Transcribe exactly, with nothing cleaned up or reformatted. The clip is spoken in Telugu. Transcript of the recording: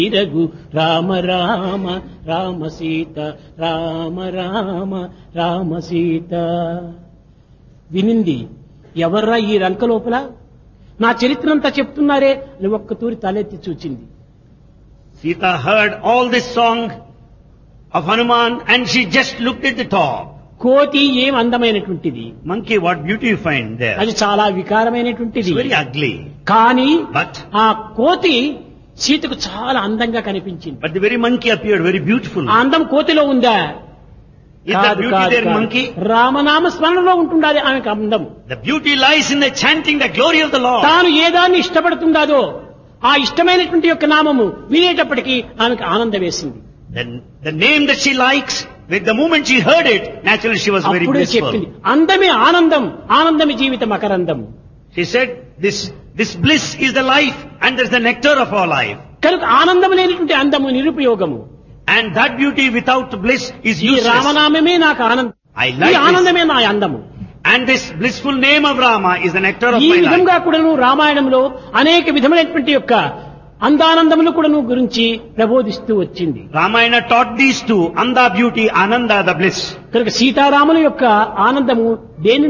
రఘు రామ రామ రామ సీత రామ రామ రామ సీత. వినింది ఎవర్రా ఈ రంక లోపల, నా చరిత్రంతా చెప్తున్నారే అని ఒక్క తూరి తలెత్తి చూచింది. Sita heard all this song of Hanuman and she just looked at the top. కోతి ఏం అందమైనటువంటిది, Monkey, what beauty you find there. అది చాలా వికారమైనటువంటిది. It's very ugly. కానీ But, ఆ కోతి సీతకు చాలా అందంగా కనిపించింది. but the very monkey appeared very beautiful. ఆ అందం కోతిలో ఉందా? Is the కాదు, beauty కాదు, there in కాదు. monkey? రామనామ స్మరణలో ఉంటుండాలి ఆమెకు అందం. The beauty lies in the chanting the glory of the Lord. తాను ఏదాన్ని ఇష్టపడుతుందాదో ఆ ఇష్టమైనటువంటి యొక్క నామము వినేటప్పటికీ ఆమెకు ఆనందం వేసింది. Then the name that she likes, with the moment she heard it, naturally she was very అప్పుడే blissful. చెప్పింది, అందమే ఆనందం, ఆనందమే జీవిత మకరందం. She said, this, this bliss is the life and there's the nectar of our life. కనుక ఆనందం లేనిటువంటి అందము నిరుపయోగము. And that beauty without bliss is ఈ useless. రామనామమే నాకు ఆనందం, I ఈ like this. ఆనందమే నా అందము. And this blissful name of Rama is the nectar of ఈ my life. విధంగా కూడాను రామాయణంలో అనేక విధమైనటువంటి యొక్క అందానందములు కూడాను గురించి ప్రబోధిస్తూ వచ్చింది. Ramayana taught these two, Anda beauty, Ananda the bliss. కనుక సీతారాముల యొక్క ఆనందము దేని